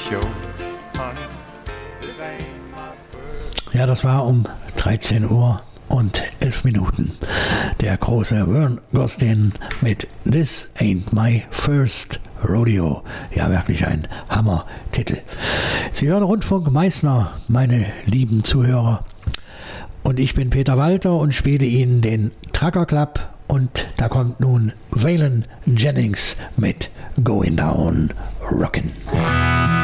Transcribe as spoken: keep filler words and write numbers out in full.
Ja, das war um dreizehn Uhr und elf Minuten. Der große Vern Gosdin mit This Ain't My First Rodeo. Ja, wirklich ein Hammer-Titel. Sie hören Rundfunk Meißner, meine lieben Zuhörer. Und ich bin Peter Walter und spiele Ihnen den Trucker Club. Und da kommt nun Waylon Jennings mit Going Down Rockin'.